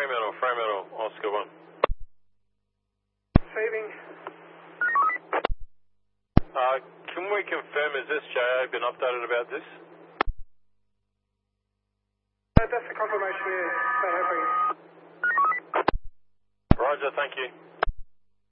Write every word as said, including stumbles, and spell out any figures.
Fremantle, Fremantle, Oscar one. Receiving. Uh, can we confirm, has S J A been updated about this? Uh, that's the confirmation, yeah. That happened. Roger, thank you.